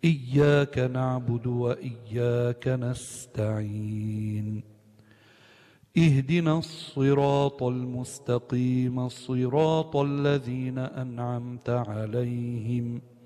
إياك نعبد وإياك نستعين اهدنا الصراط المستقيم صراط الذين أنعمت عليهم